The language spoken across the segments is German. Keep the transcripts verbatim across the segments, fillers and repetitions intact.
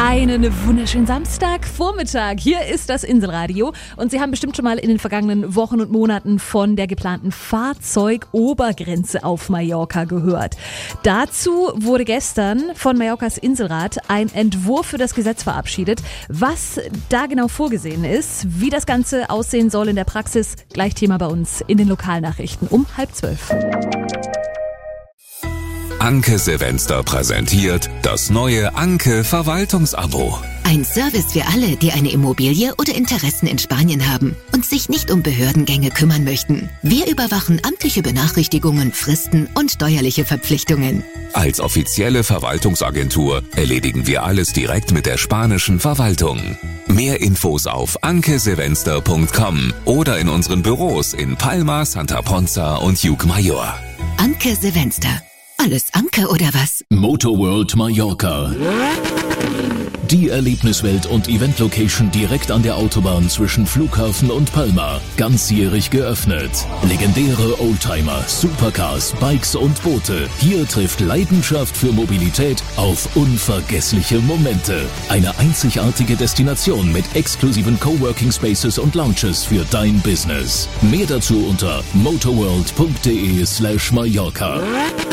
Einen wunderschönen Samstagvormittag. Hier ist das Inselradio und Sie haben bestimmt schon mal in den vergangenen Wochen und Monaten von der geplanten Fahrzeugobergrenze auf Mallorca gehört. Dazu wurde gestern von Mallorcas Inselrat ein Entwurf für das Gesetz verabschiedet. Was da genau vorgesehen ist, wie das Ganze aussehen soll in der Praxis, gleich Thema bei uns in den Lokalnachrichten um halb zwölf. Anke Silvester präsentiert das neue Anke Verwaltungsabo. Ein Service für alle, die eine Immobilie oder Interessen in Spanien haben und sich nicht um Behördengänge kümmern möchten. Wir überwachen amtliche Benachrichtigungen, Fristen und steuerliche Verpflichtungen. Als offizielle Verwaltungsagentur erledigen wir alles direkt mit der spanischen Verwaltung. Mehr Infos auf anke silvester punkt com oder in unseren Büros in Palma, Santa Ponza und Llucmajor. Anke Silvester. Alles Anke oder was? Motorworld Mallorca. Die Erlebniswelt und Event-Location direkt an der Autobahn zwischen Flughafen und Palma. Ganzjährig geöffnet. Legendäre Oldtimer, Supercars, Bikes und Boote. Hier trifft Leidenschaft für Mobilität auf unvergessliche Momente. Eine einzigartige Destination mit exklusiven Coworking Spaces und Lounges für dein Business. Mehr dazu unter motorworld punkt de slash Mallorca.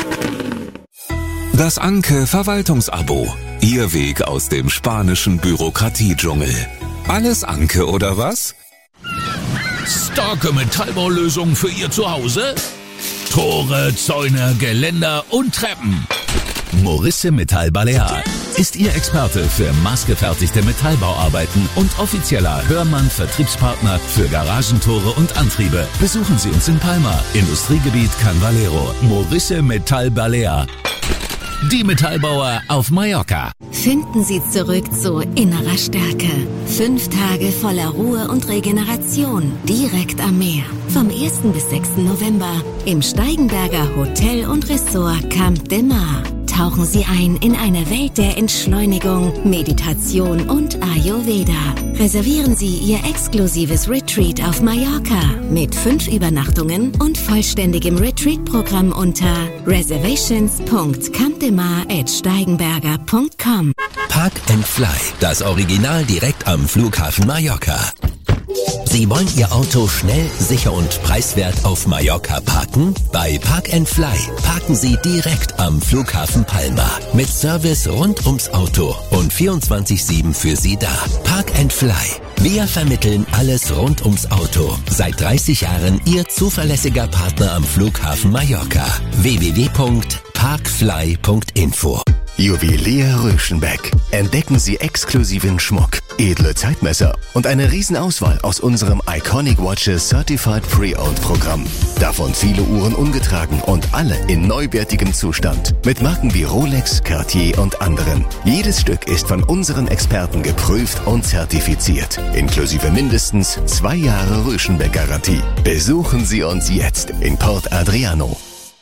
Das Anke Verwaltungsabo. Ihr Weg aus dem spanischen Bürokratiedschungel. Alles Anke oder was? Starke Metallbaulösung für Ihr Zuhause? Tore, Zäune, Geländer und Treppen. Morisse Metall Balear ist Ihr Experte für maßgefertigte Metallbauarbeiten und offizieller Hörmann-Vertriebspartner für Garagentore und Antriebe. Besuchen Sie uns in Palma, Industriegebiet Can Valero. Morisse Metall Balear. Die Metallbauer auf Mallorca. Finden Sie zurück zu innerer Stärke. Fünf Tage voller Ruhe und Regeneration direkt am Meer. Vom ersten bis sechsten November im Steigenberger Hotel und Ressort Camp de Mar. Tauchen Sie ein in eine Welt der Entschleunigung, Meditation und Ayurveda. Reservieren Sie Ihr exklusives Retreat auf Mallorca mit fünf Übernachtungen und vollständigem Retreat-Programm unter reservations punkt campdemar at steigenberger punkt com. Park and Fly, das Original direkt am Flughafen Mallorca. Sie wollen Ihr Auto schnell, sicher und preiswert auf Mallorca parken? Bei Park and Fly parken Sie direkt am Flughafen Palma. Mit Service rund ums Auto und vierundzwanzig sieben für Sie da. Park and Fly. Wir vermitteln alles rund ums Auto. Seit dreißig Jahren Ihr zuverlässiger Partner am Flughafen Mallorca. w w w punkt parkfly punkt info. Juwelier Röschenbeck. Entdecken Sie exklusiven Schmuck, edle Zeitmesser und eine Riesenauswahl aus unserem Iconic Watches Certified Pre-Owned Programm. Davon viele Uhren ungetragen und alle in neuwertigem Zustand. Mit Marken wie Rolex, Cartier und anderen. Jedes Stück ist von unseren Experten geprüft und zertifiziert. Inklusive mindestens zwei Jahre Röschenbeck-Garantie. Besuchen Sie uns jetzt in Port Adriano.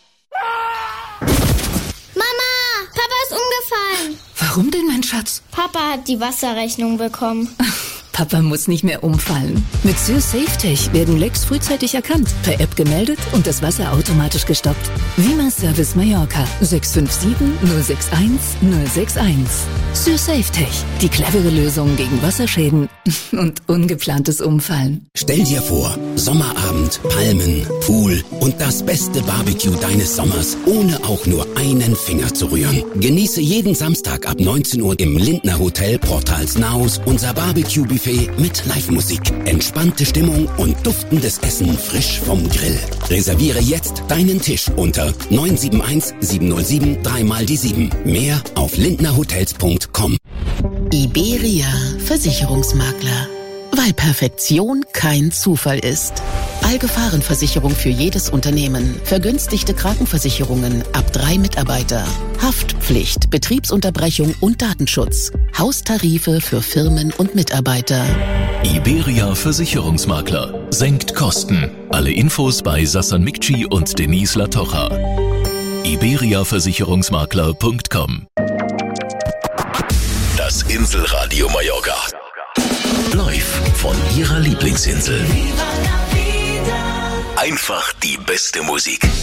Warum denn, mein Schatz? Papa hat die Wasserrechnung bekommen. Papa muss nicht mehr umfallen. Mit SürSafeTech werden Lecks frühzeitig erkannt, per App gemeldet und das Wasser automatisch gestoppt. Vima Service Mallorca sechs fünf sieben null sechs eins null sechs eins. SürSafeTech, die clevere Lösung gegen Wasserschäden und ungeplantes Umfallen. Stell dir vor, Sommerabend, Palmen, Pool und das beste Barbecue deines Sommers, ohne auch nur einen Finger zu rühren. Genieße jeden Samstag ab neunzehn Uhr im Lindner Hotel Portals Naus unser Barbecue-Buffet mit Live-Musik, entspannte Stimmung und duftendes Essen frisch vom Grill. Reserviere jetzt deinen Tisch unter neun sieben eins sieben null sieben drei mal die sieben. Mehr auf lindnerhotels punkt com. Iberia Versicherungsmakler. Weil Perfektion kein Zufall ist. Allgefahrenversicherung für jedes Unternehmen. Vergünstigte Krankenversicherungen ab drei Mitarbeiter. Haftpflicht, Betriebsunterbrechung und Datenschutz. Haustarife für Firmen und Mitarbeiter. Iberia Versicherungsmakler. Senkt Kosten. Alle Infos bei Sassan Mikci und Denise Latocha. iberia versicherungsmakler punkt com. Das Inselradio Mallorca. Live von Ihrer Lieblingsinsel. Einfach die beste Musik.